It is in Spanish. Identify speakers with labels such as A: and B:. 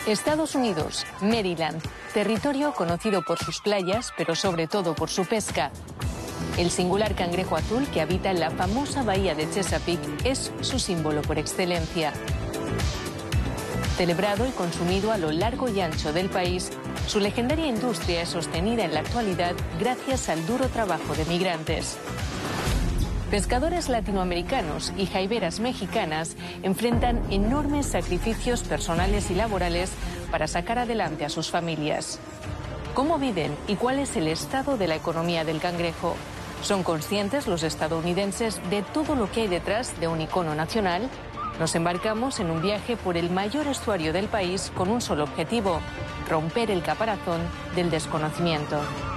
A: Estados Unidos, Maryland, territorio conocido por sus playas, pero sobre todo por su pesca. El singular cangrejo azul que habita en la famosa bahía de Chesapeake es su símbolo por excelencia. Celebrado y consumido a lo largo y ancho del país, su legendaria industria es sostenida en la actualidad gracias al duro trabajo de migrantes. Pescadores latinoamericanos y jaiberas mexicanas enfrentan enormes sacrificios personales y laborales para sacar adelante a sus familias. ¿Cómo viven y cuál es el estado de la economía del cangrejo? ¿Son conscientes los estadounidenses de todo lo que hay detrás de un icono nacional? Nos embarcamos en un viaje por el mayor estuario del país con un solo objetivo: romper el caparazón del desconocimiento.